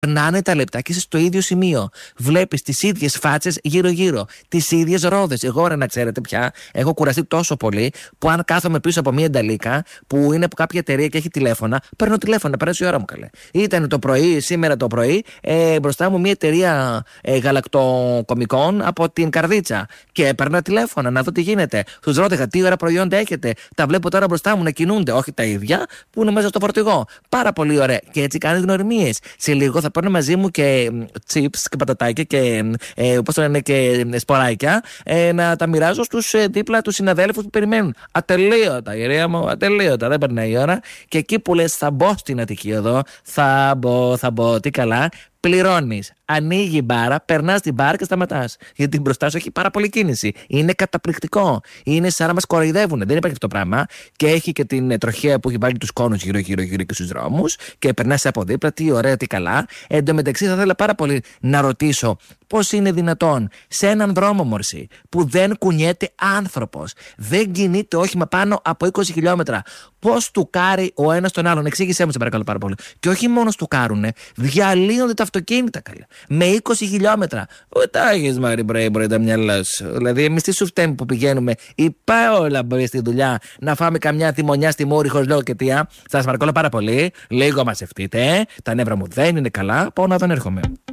Περνάνε τα λεπτά και είσαι στο ίδιο σημείο. Βλέπεις τις ίδιες φάτσες γύρω-γύρω, τις ίδιες ρόδες. Εγώ, ρε, να ξέρετε πια, έχω κουραστεί τόσο πολύ που αν κάθομαι πίσω από μια νταλίκα που είναι από κάποια εταιρεία και έχει τηλέφωνα, παίρνω τηλέφωνα, περάσει η ώρα μου, καλέ. Ήταν το πρωί, σήμερα το πρωί, μπροστά μου μια εταιρεία γαλακτοκομικών από την Καρδίτσα. Και έπαιρνα τηλέφωνα να δω τι γίνεται. Τους ρώτηκα τι ώρα προϊόντα έχετε. Τα βλέπω τώρα μπροστά μου να κινούνται. Όχι τα ίδια που είναι μέσα στο φορτηγό. Πάρα πολύ ωραία. Και έτσι κάνει γνωριμίες. Σε λίγο θα παίρνω μαζί μου και chips και πατατάκια και πώς το λένε και σποράκια να τα μοιράζω στους δίπλα τους συναδέλφους που περιμένουν. Ατελείωτα, κυρία μου, ατελείωτα. Δεν περνάει η ώρα. Και εκεί που λες θα μπω στην Αττική εδώ, θα μπω, τι καλά. Πληρώνεις, ανοίγει η μπάρα, περνάς την μπάρα και σταματάς. Γιατί μπροστά σου έχει πάρα πολύ κίνηση. Είναι καταπληκτικό. Είναι σαν να μας κοροϊδεύουν. Δεν υπάρχει αυτό το πράγμα. Και έχει και την τροχέα που έχει βάλει τους κόνους γύρω-γύρω και στους δρόμους. Και περνάς από δίπλα. Τι ωραία, τι καλά. Εν τω μεταξύ, θα ήθελα πάρα πολύ να ρωτήσω πώς είναι δυνατόν σε έναν δρόμο, μορσή, που δεν κουνιέται άνθρωπος, δεν κινείται όχημα πάνω από 20 χιλιόμετρα. Πώς του κάρει ο ένας τον άλλον? Εξήγησέ μου, σε παρακαλώ πάρα πολύ. Και όχι μόνο του κάρουνε, διαλύονται τα αυτοκίνητα, καλά. Με 20 χιλιόμετρα. Τα έχεις, Μάρι Μπρέιμπορ, τα μυαλά σου. Δηλαδή, εμείς τι σου φταίμε που πηγαίνουμε ή πάει όλα μπορεί στη δουλειά να φάμε καμιά θυμονιά στη μούρη χωρίς λόγο και αιτία? Σας παρακαλώ πάρα πολύ, λίγο μαζευτείτε. Τα νεύρα μου δεν είναι καλά. Πάω να τον έρχομαι.